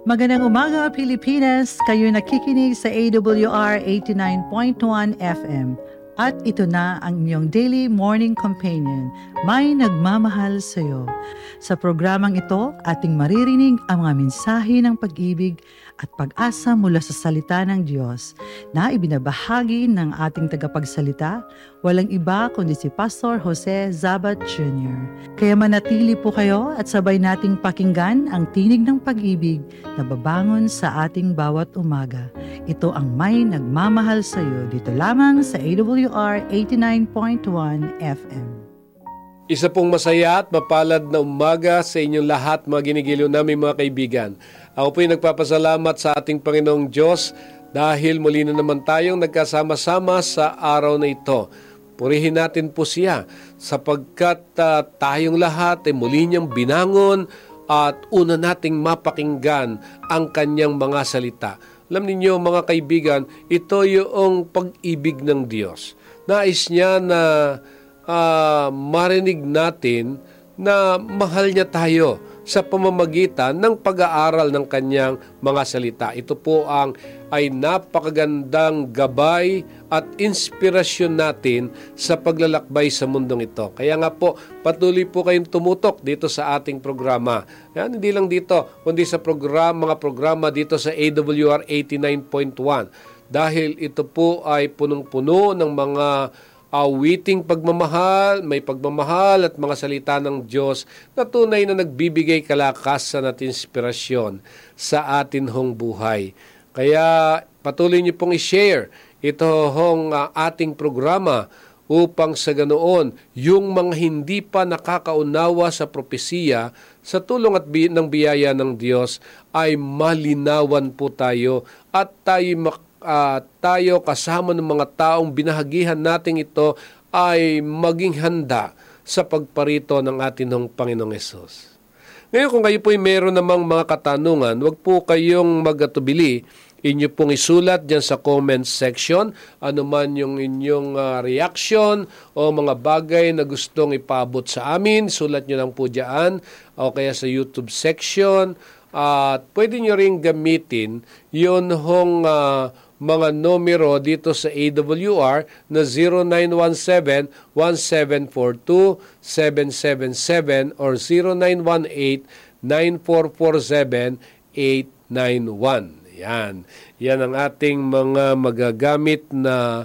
Magandang umaga, Pilipinas! Kayo nakikinig sa AWR 89.1 FM. At ito na ang inyong Daily Morning Companion, May Nagmamahal Sa'yo. Sa programang ito, ating maririnig ang mga mensahe ng pag-ibig at pag-asa mula sa salita ng Diyos na ibinabahagi ng ating tagapagsalita, walang iba kundi si Pastor Jose Zabat Jr. Kaya manatili po kayo at sabay nating pakinggan ang tinig ng pag-ibig na babangon sa ating bawat umaga. Ito ang May Nagmamahal Sa'yo dito lamang sa AWR 89.1 FM. Isa pong masaya at mapalad na umaga sa inyong lahat, mga ginigiliw namin mga kaibigan. Ako po'y nagpapasalamat sa ating Panginoong Diyos dahil muli na naman tayong nagkasama-sama sa araw na ito. Purihin natin po siya sapagkat tayong lahat ay muli niyang binangon at una nating mapakinggan ang kanyang mga salita. Alam ninyo mga kaibigan, ito yung pag-ibig ng Diyos. Nais niya na marinig natin na mahal niya tayo sa pamamagitan ng pag-aaral ng kanyang mga salita. Ito po ay napakagandang gabay at inspirasyon natin sa paglalakbay sa mundong ito. Kaya nga po, patuloy po kayong tumutok dito sa ating programa. Yan, hindi lang dito, kundi sa mga programa dito sa AWR 89.1. Dahil ito po ay punong-puno ng mga awiting pagmamahal, may pagmamahal at mga salita ng Diyos na tunay na nagbibigay kalakasan at inspirasyon sa atin hong buhay. Kaya patuloy niyo pong i-share ito hong ating programa upang sa ganoon yung mga hindi pa nakakaunawa sa propesiya sa tulong at ng biyaya ng Diyos ay malinawan po tayo at tayo kasama ng mga taong binahagihan natin ito ay maging handa sa pagparito ng ating Panginoong Hesus. Ngayon kung kayo po'y meron namang mga katanungan, huwag po kayong magatubili. Inyo pong isulat dyan sa comment section, ano man yung inyong reaction o mga bagay na gustong ipaabot sa amin, sulat nyo lang po dyan o kaya sa YouTube section. At pwede nyo rin gamitin yun hong mga numero dito sa AWR na 0917-1742-777 or 0918-9447-891. Yan ang ating mga magagamit na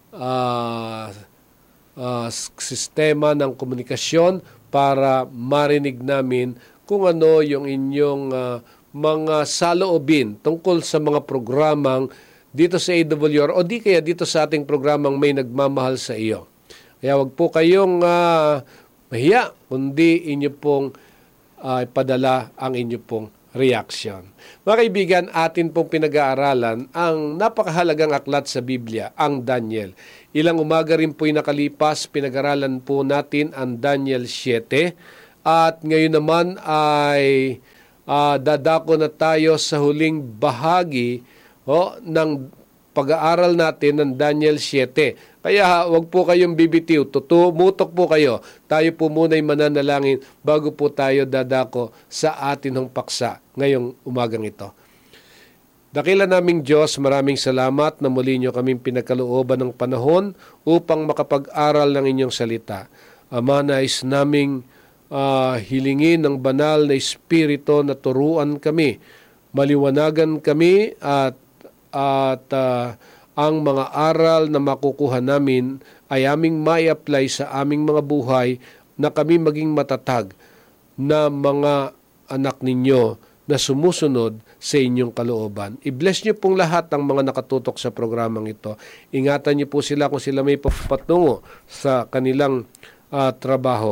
sistema ng komunikasyon para marinig namin kung ano yung inyong mga saloobin tungkol sa mga programang dito sa AWR o di kaya dito sa ating programang May Nagmamahal sa Iyo. Kaya wag po kayong mahiya, kundi inyo pong ipadala ang inyo pong reaction. Mga kaibigan, atin pong pinag-aaralan ang napakahalagang aklat sa Biblia, ang Daniel. Ilang umaga rin po'y nakalipas, pinag-aralan po natin ang Daniel 7 at ngayon naman ay dadako na tayo sa huling bahagi ng pag-aaral natin ng Daniel 7. Kaya wag po kayong bibitiw, tumutok po kayo. Tayo po muna ay mananalangin bago po tayo dadako sa atin hong paksa ngayong umagang ito. Dakila naming Diyos, maraming salamat na muli niyo kaming pinagkalooban ng panahon upang makapag-aral ng inyong salita. Ama, nais naming hilingin ng banal na Espiritu na turuan kami, maliwanagan kami at ang mga aral na makukuha namin ay aming mai-apply sa aming mga buhay na kami maging matatag na mga anak ninyo na sumusunod sa inyong kalooban. I-bless niyo pong lahat ang mga nakatutok sa programang ito. Ingatan niyo po sila kung sila may papatungo sa kanilang trabaho.